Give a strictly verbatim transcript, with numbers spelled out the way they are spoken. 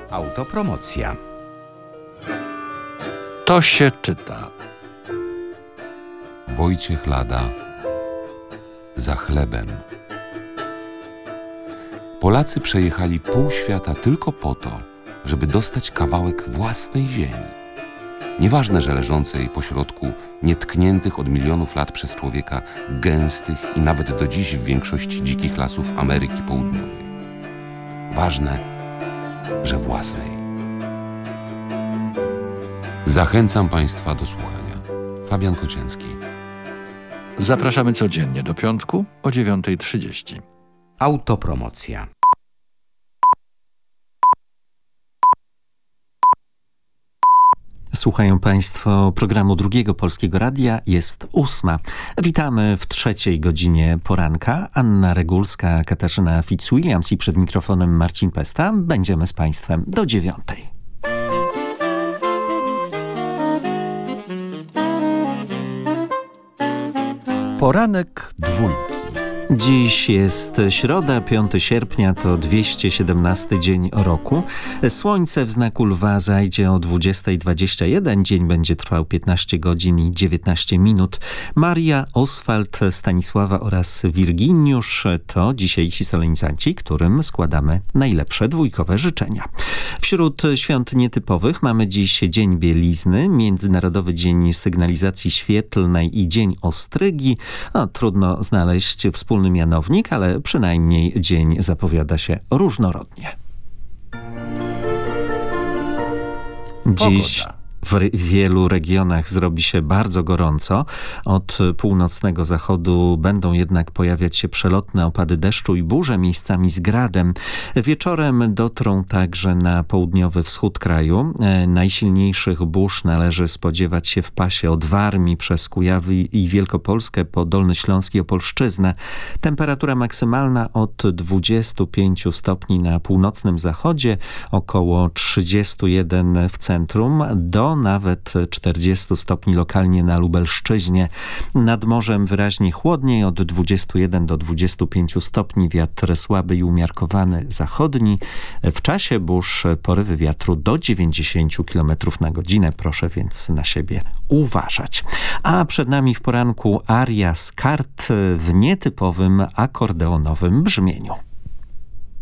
Autopromocja. To się czyta. Wojciech Lada. Za chlebem. Polacy przejechali pół świata tylko po to, żeby dostać kawałek własnej ziemi. Nieważne, że leżącej pośrodku nietkniętych od milionów lat przez człowieka gęstych i nawet do dziś w większości dzikich lasów Ameryki Południowej. Ważne, że własnej. Zachęcam Państwa do słuchania. Fabian Kocięcki. Zapraszamy codziennie do piątku o dziewiąta trzydzieści. Autopromocja. Słuchają Państwo programu Drugiego Polskiego Radia. Jest ósma. Witamy w trzeciej godzinie poranka. Anna Regulska, Katarzyna Fitzwilliams i przed mikrofonem Marcin Pesta. Będziemy z Państwem do dziewiątej. Poranek dwójki. Dziś jest środa, piątego sierpnia, to dwieście siedemnasty dzień roku. Słońce w znaku lwa zajdzie o dwudziesta dwadzieścia jeden. Dzień będzie trwał piętnaście godzin i dziewiętnaście minut. Maria, Oswald, Stanisława oraz Wirginiusz to dzisiejsi solenizanci, którym składamy najlepsze dwójkowe życzenia. Wśród świąt nietypowych mamy dziś Dzień Bielizny, Międzynarodowy Dzień Sygnalizacji Świetlnej i Dzień Ostrygi. No, trudno znaleźć wspólny mianownik, ale przynajmniej dzień zapowiada się różnorodnie. Dziś Pogoda. w wielu regionach zrobi się bardzo gorąco. Od północnego zachodu będą jednak pojawiać się przelotne opady deszczu i burze, miejscami z gradem. Wieczorem dotrą także na południowy wschód kraju. Najsilniejszych burz należy spodziewać się w pasie od Warmii przez Kujawy i Wielkopolskę po Dolny Śląsk i Opolszczyznę. Temperatura maksymalna od dwudziestu pięciu stopni na północnym zachodzie, około trzydziestu jeden w centrum, do nawet czterdziestu stopni lokalnie na Lubelszczyźnie. Nad morzem wyraźnie chłodniej, od dwudziestu jeden do dwudziestu pięciu stopni, wiatr słaby i umiarkowany zachodni. W czasie burz porywy wiatru do dziewięćdziesięciu kilometrów na godzinę. Proszę więc na siebie uważać. A przed nami w poranku aria z kart w nietypowym akordeonowym brzmieniu.